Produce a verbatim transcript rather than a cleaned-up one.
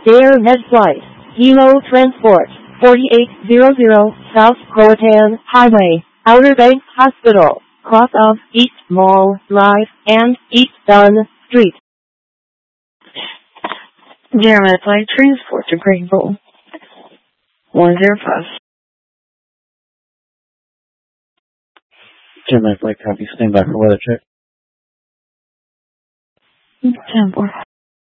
Air Med Flight, Helo Transport, forty-eight hundred South Croatan Highway, Outer Banks Hospital, cross of East Mall Drive and East Dunn Street. Air Med Flight Transport to Greenville, one zero five. Air Med Flight copy, stand by for weather check. ten four.